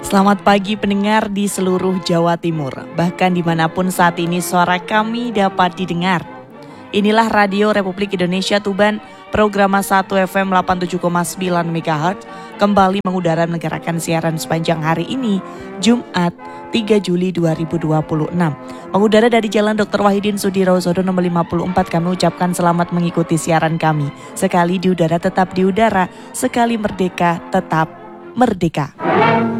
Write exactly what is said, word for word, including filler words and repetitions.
Selamat pagi pendengar di seluruh Jawa Timur, bahkan dimanapun saat ini suara kami dapat didengar. Inilah Radio Republik Indonesia Tuban, program satu F M delapan puluh tujuh koma sembilan megahertz, kembali mengudara menegarakan siaran sepanjang hari ini, Jumat tiga Juli dua ribu dua puluh enam. Mengudara dari Jalan Doktor Wahidin Sudirohusodo nomor lima puluh empat, kami ucapkan selamat mengikuti siaran kami. Sekali di udara tetap di udara, sekali merdeka tetap merdeka.